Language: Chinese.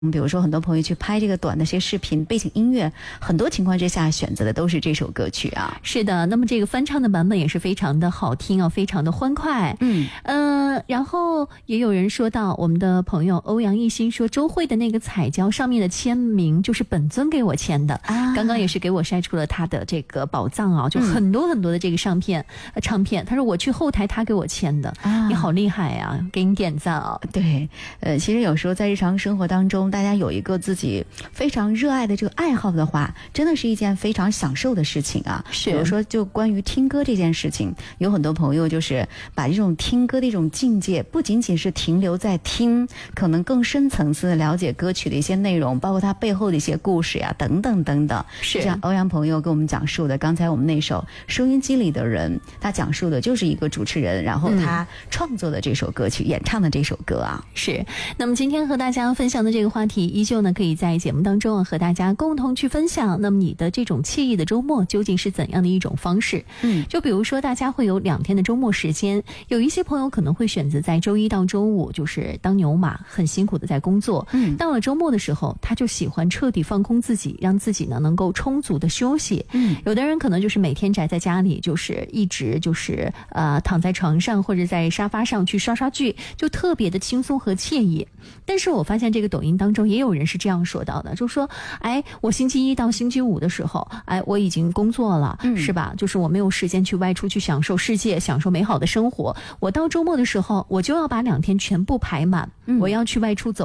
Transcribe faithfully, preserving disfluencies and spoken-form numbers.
比如说很多朋友去拍这个短的这些视频，背景音乐很多情况之下选择的都是这首歌曲啊。 是的，那么这个翻唱的版本也是非常的好听啊，非常的欢快。 嗯呃，然后也有人说到，我们的朋友欧阳一新说，周蕙的那个彩胶上面的签名就是本尊给我签的啊，刚刚也是给我筛出了他的这个宝藏啊，就很多很多的这个唱片、嗯呃、唱片，他说我去后台他给我签的啊，你好厉害啊，给你点赞啊。 对，呃，其实有时候在日常生活当中，大家有一个自己非常热爱的这个爱好的话，真的是一件非常享受的事情啊。 是， 比如说就关于听歌这件事情，有很多朋友就是把这种听歌的一种境界，不仅仅是停留在听，可能更深层次的了解歌曲的一些内容，包括它背后的一些故事呀，等等等等。 是， 像欧阳朋友跟我们讲述的，刚才我们那首收音机里的人，他讲述的就是一个主持人，然后他创作的这首歌曲、嗯、演唱的这首歌啊。 是，那么今天和大家分享的这个话题依旧呢，可以在节目当中啊和大家共同去分享。那么你的这种惬意的周末究竟是怎样的一种方式？嗯，就比如说大家会有两天的周末时间，有一些朋友可能会选择在周一到周五就是当牛马，很辛苦的在工作。嗯，到了周末的时候，他就喜欢彻底放空自己，让自己呢能够充足的休息。嗯，有的人可能就是每天宅在家里，就是一直就是呃躺在床上或者在沙发上去刷刷剧，就特别的轻松和惬意。但是我发现这个抖音当中也有人是这样说到的，就说哎，我星期一到星期五的时候，哎，我已经工作了、嗯、是吧，就是我没有时间去外出去享受世界，享受美好的生活，我到周末的时候我就要把两天全部排满、嗯、我要去外出走